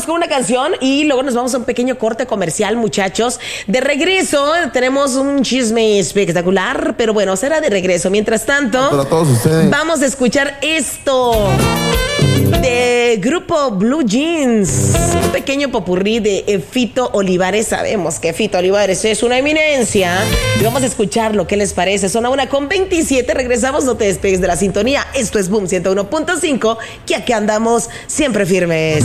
con una canción y luego nos vamos a un pequeño corte comercial, muchachos. De regreso tenemos un chisme espectacular, pero bueno, será de regreso. Mientras tanto, para todos ustedes, vamos a escuchar esto de grupo Blue Jeans, un pequeño popurrí de Fito Olivares. Sabemos que Fito Olivares es una eminencia y vamos a escuchar lo que les parece. Son a 1:27, regresamos, no te despegues de la sintonía. Esto es Boom 101.5, que aquí andamos siempre firmes.